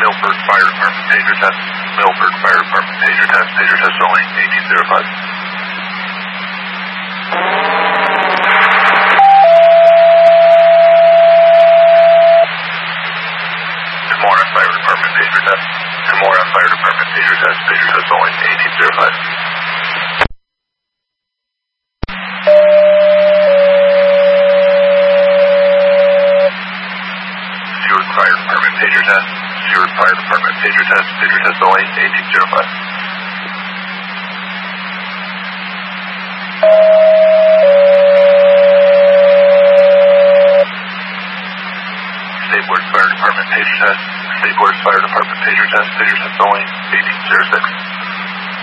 Milford Fire Department, pager test. Milford Fire Department, pager test only, 1805. Camorra Fire Department, pager test. Camorra Fire Department, pager test only, 1805. Seward Fire Department, pager test. Seward Fire Department, pager test only, 1805. State Board Fire Department, pager test. State Board Fire Department, pager test only, 1806.